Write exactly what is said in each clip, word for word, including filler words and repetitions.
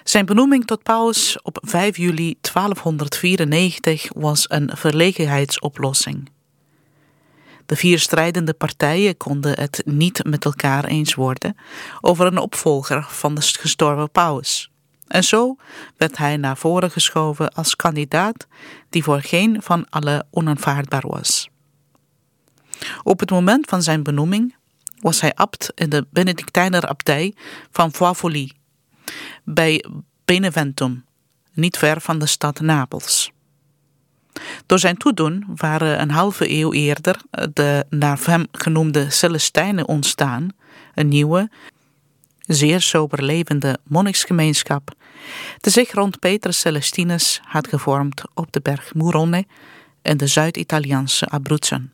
Zijn benoeming tot paus op vijf juli twaalfhonderdvierennegentig was een verlegenheidsoplossing. De vier strijdende partijen konden het niet met elkaar eens worden over een opvolger van de gestorven paus. En zo werd hij naar voren geschoven als kandidaat die voor geen van allen onaanvaardbaar was. Op het moment van zijn benoeming was hij abt in de Benedictijner abdij van Foivoli bij Beneventum, niet ver van de stad Napels. Door zijn toedoen waren een halve eeuw eerder de naar hem genoemde Celestijnen ontstaan, een nieuwe, zeer sober levende monniksgemeenschap, die zich rond Petrus Celestinus had gevormd op de berg Morone in de Zuid-Italiaanse Abruzzen.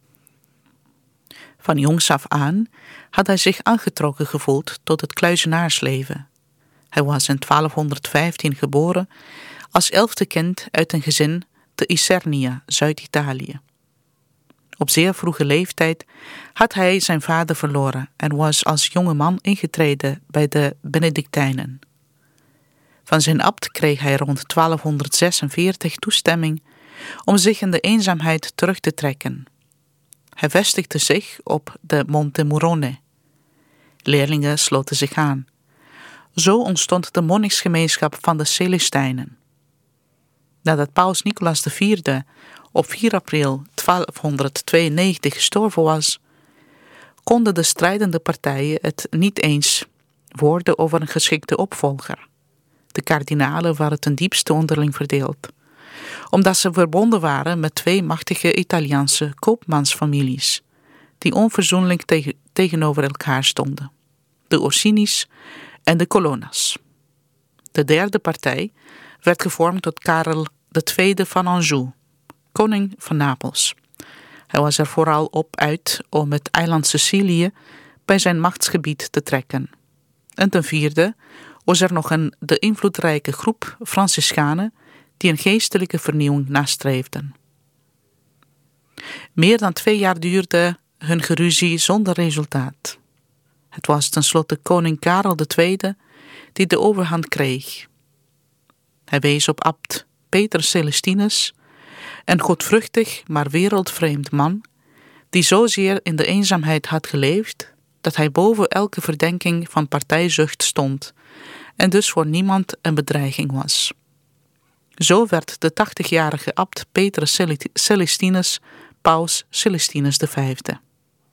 Van jongs af aan had hij zich aangetrokken gevoeld tot het kluizenaarsleven. Hij was in twaalfhonderdvijftien geboren als elfde kind uit een gezin te Isernia, Zuid-Italië. Op zeer vroege leeftijd had hij zijn vader verloren en was als jonge man ingetreden bij de Benedictijnen. Van zijn abt kreeg hij rond twaalfhonderdzesenveertig toestemming om zich in de eenzaamheid terug te trekken. Hij vestigde zich op de Monte Morone. Leerlingen sloten zich aan. Zo ontstond de monniksgemeenschap van de Celestijnen. Nadat paus Nicolaas de Vierde op vier april twaalfhonderdtweeënnegentig gestorven was, konden de strijdende partijen het niet eens worden over een geschikte opvolger. De kardinalen waren ten diepste onderling verdeeld, omdat ze verbonden waren met twee machtige Italiaanse koopmansfamilies, die onverzoenlijk tegen, tegenover elkaar stonden, de Orsini's en de Colonna's. De derde partij werd gevormd door Karel de Tweede van Anjou, koning van Napels. Hij was er vooral op uit om het eiland Sicilië bij zijn machtsgebied te trekken. En ten vierde was er nog een de invloedrijke groep Franciscanen die een geestelijke vernieuwing nastreefden. Meer dan twee jaar duurde hun geruzie zonder resultaat. Het was tenslotte koning Karel de Tweede die de overhand kreeg. Hij wees op abt Petrus Celestinus, een godvruchtig maar wereldvreemd man, die zozeer in de eenzaamheid had geleefd, dat hij boven elke verdenking van partijzucht stond en dus voor niemand een bedreiging was. Zo werd de tachtigjarige abt Petrus Celestinus paus Celestinus de Vijfde.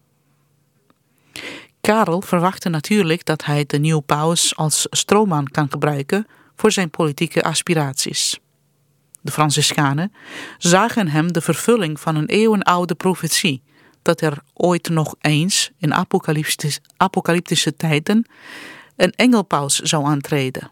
Karel verwachtte natuurlijk dat hij de nieuwe paus als stroomman kan gebruiken voor zijn politieke aspiraties. De Franciscanen zagen hem de vervulling van een eeuwenoude profetie, dat er ooit nog eens in apocalyptische, apocalyptische tijden een engelpaus zou aantreden.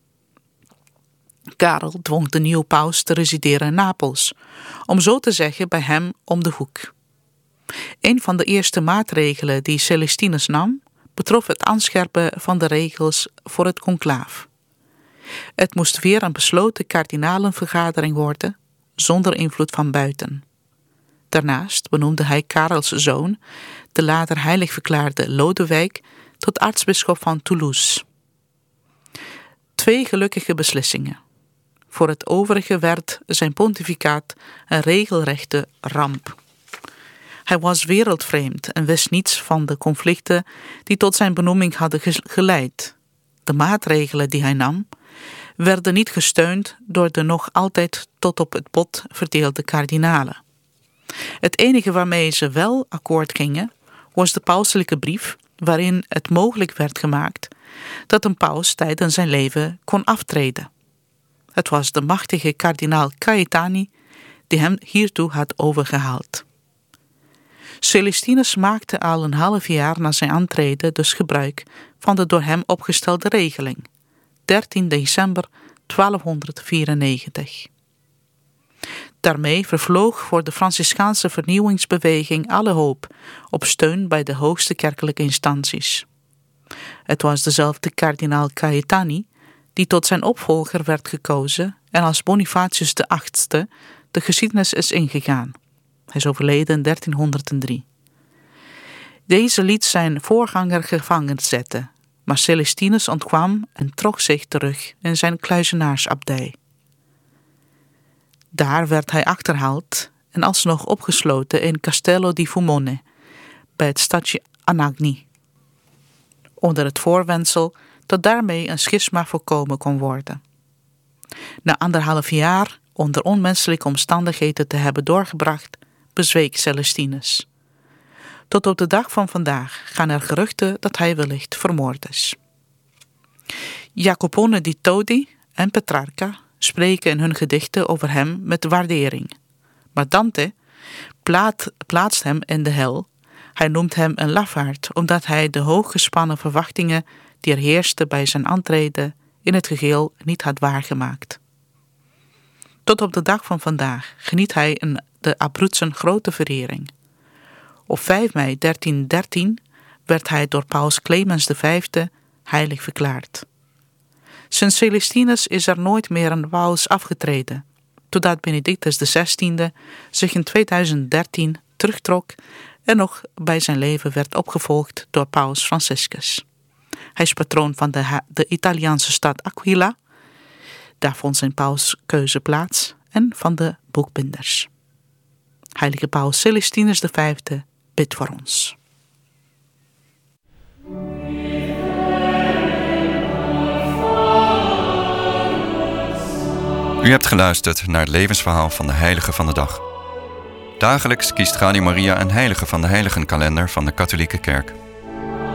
Karel dwong de nieuwe paus te resideren in Napels, om zo te zeggen bij hem om de hoek. Een van de eerste maatregelen die Celestinus nam, betrof het aanscherpen van de regels voor het conclaaf. Het moest weer een besloten kardinalenvergadering worden, zonder invloed van buiten. Daarnaast benoemde hij Karels zoon, de later heilig verklaarde Lodewijk, tot aartsbisschop van Toulouse. Twee gelukkige beslissingen. Voor het overige werd zijn pontificaat een regelrechte ramp. Hij was wereldvreemd en wist niets van de conflicten die tot zijn benoeming hadden geleid. De maatregelen die hij nam werden niet gesteund door de nog altijd tot op het bot verdeelde kardinalen. Het enige waarmee ze wel akkoord gingen was de pauselijke brief waarin het mogelijk werd gemaakt dat een paus tijdens zijn leven kon aftreden. Het was de machtige kardinaal Caetani die hem hiertoe had overgehaald. Celestinus maakte al een half jaar na zijn aantreden dus gebruik van de door hem opgestelde regeling, dertien december twaalfhonderdvierennegentig. Daarmee vervloog voor de Franciscaanse vernieuwingsbeweging alle hoop op steun bij de hoogste kerkelijke instanties. Het was dezelfde kardinaal Caetani die tot zijn opvolger werd gekozen en als Bonifatius de Achtste de geschiedenis is ingegaan. Hij is overleden in dertienhonderddrie. Deze liet zijn voorganger gevangen zetten, maar Celestinus ontkwam en trok zich terug in zijn kluizenaarsabdij. Daar werd hij achterhaald en alsnog opgesloten in Castello di Fumone, bij het stadje Anagni, onder het voorwendsel dat daarmee een schisma voorkomen kon worden. Na anderhalf jaar onder onmenselijke omstandigheden te hebben doorgebracht, bezweek Celestinus. Tot op de dag van vandaag gaan er geruchten dat hij wellicht vermoord is. Jacopone di Todi en Petrarca spreken in hun gedichten over hem met waardering. Maar Dante plaat, plaatst hem in de hel. Hij noemt hem een lafaard, omdat hij de hooggespannen verwachtingen die er heersten bij zijn aantreden in het geheel niet had waargemaakt. Tot op de dag van vandaag geniet hij in de Abruzzen grote verering. Op vijf mei dertienhonderddertien werd hij door paus Clemens de Vijfde heilig verklaard. Sinds Celestinus is er nooit meer een paus afgetreden, totdat Benedictus de Zestiende zich in tweeduizend dertien terugtrok en nog bij zijn leven werd opgevolgd door paus Franciscus. Hij is patroon van de, de Italiaanse stad Aquila, daar vond zijn pauskeuze plaats, en van de boekbinders. Heilige paus Celestinus de Vijfde, bid voor ons. U hebt geluisterd naar het levensverhaal van de heilige van de dag. Dagelijks kiest Radio Maria een heilige van de heiligenkalender van de katholieke kerk.